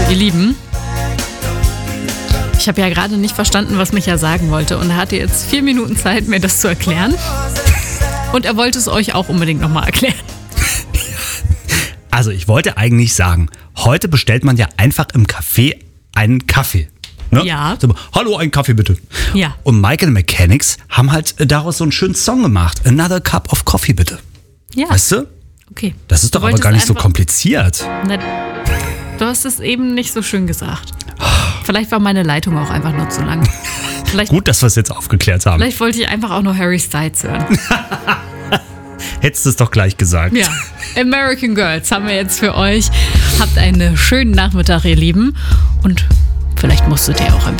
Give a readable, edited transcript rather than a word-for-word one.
Ihr Lieben, ich habe ja gerade nicht verstanden, was Micha sagen wollte. Und er hatte jetzt 4 Minuten Zeit, mir das zu erklären. Und er wollte es euch auch unbedingt nochmal erklären. Also ich wollte eigentlich sagen, heute bestellt man ja einfach im Café einen Kaffee. Ne? Ja. So, hallo, einen Kaffee bitte. Ja. Und Mike and the Mechanics haben halt daraus so einen schönen Song gemacht. Another Cup of Coffee bitte. Ja. Weißt du? Okay. Das ist doch aber gar nicht so kompliziert. Na, du hast es eben nicht so schön gesagt. Vielleicht war meine Leitung auch einfach nur zu lang. Gut, dass wir es jetzt aufgeklärt haben. Vielleicht wollte ich einfach auch nur Harry Styles hören. Hättest du es doch gleich gesagt. Ja, American Girls haben wir jetzt für euch. Habt einen schönen Nachmittag, ihr Lieben. Und vielleicht musstet ihr auch ein bisschen